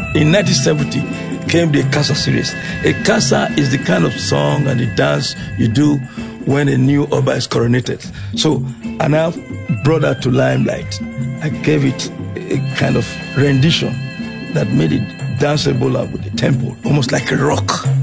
In 1970 came the Casa series. A Casa is the kind of song and the dance you do when a new Oba is coronated. So I now brought that to limelight. I gave it a kind of rendition that made it danceable with the tempo, almost like a rock.